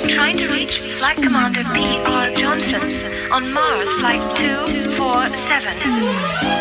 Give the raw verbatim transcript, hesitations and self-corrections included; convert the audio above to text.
Trying to reach Flight Commander P R Johnson on Mars Flight two four seven.